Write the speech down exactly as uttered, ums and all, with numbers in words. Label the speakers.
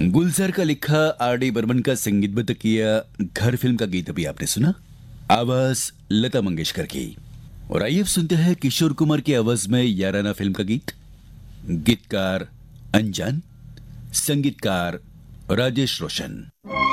Speaker 1: गुलजार का लिखा R D Burman का संगीतबद्ध किया घर फिल्म का गीत अभी आपने सुना। आवाज लता मंगेशकर की। और आइए अब सुनते हैं किशोर कुमार की आवाज में याराना फिल्म का गीत। गीतकार अनजान, संगीतकार राजेश रोशन।